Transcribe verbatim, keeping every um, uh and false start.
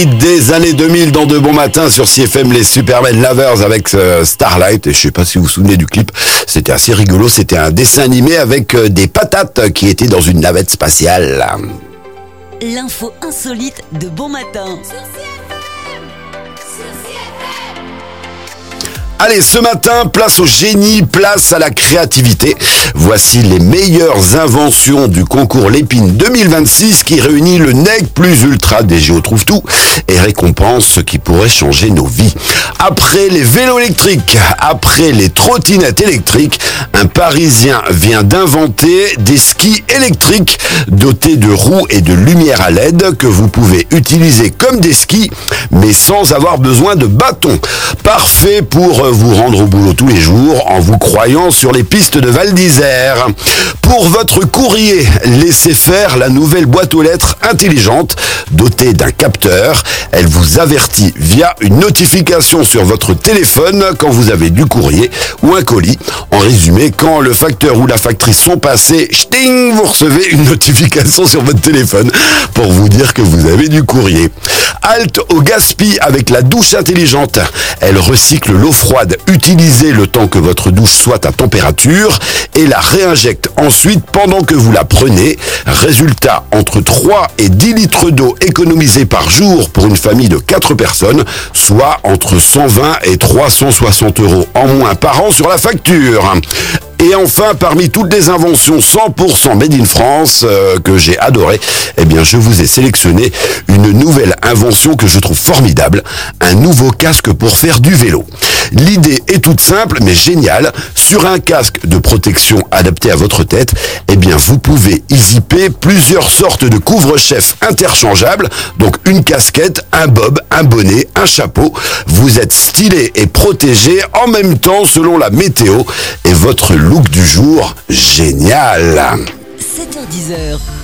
Des années deux mille dans De Bon Matin sur C F M, les Superman Lovers avec euh, Starlight. Et je sais pas si vous vous souvenez du clip, c'était assez rigolo. C'était un dessin animé avec euh, des patates qui étaient dans une navette spatiale. L'info insolite de Bon Matin. Allez, ce matin, place au génie, place à la créativité. Voici les meilleures inventions du concours Lépine deux mille vingt-six qui réunit le nec plus ultra des Géo trouve tout et récompense ce qui pourrait changer nos vies. Après les vélos électriques, après les trottinettes électriques, un Parisien vient d'inventer des skis électriques dotés de roues et de lumière à L E D que vous pouvez utiliser comme des skis, mais sans avoir besoin de bâton. Parfait pour vous rendre au boulot tous les jours en vous croyant sur les pistes de Val d'Isère. Pour votre courrier, laissez faire la nouvelle boîte aux lettres intelligente dotée d'un capteur. Elle vous avertit via une notification sur votre téléphone quand vous avez du courrier ou un colis. En résumé, quand le facteur ou la factrice sont passés, ch'ting, vous recevez une notification sur votre téléphone pour vous dire que vous avez du courrier. Halte au gaspille avec la douche intelligente. Elle recycle l'eau froide utilisée le temps que votre douche soit à température et la réinjecte ensuite pendant que vous la prenez. Résultat, entre trois et dix litres d'eau économisés par jour pour une famille de quatre personnes, soit entre cent vingt et trois cent soixante euros en moins par an sur la facture. Et enfin, parmi toutes les inventions cent pour cent made in France euh, que j'ai adoré, eh bien, je vous ai sélectionné une nouvelle invention que je trouve formidable, un nouveau casque pour faire du vélo. L'idée est toute simple mais géniale. Sur un casque de protection adapté à votre tête, eh bien, vous pouvez y zipper plusieurs sortes de couvre-chefs interchangeables, donc une casquette, un bob, un bonnet, un chapeau. Vous êtes stylé et protégé en même temps selon la météo et votre look du jour, génial. sept heures dix.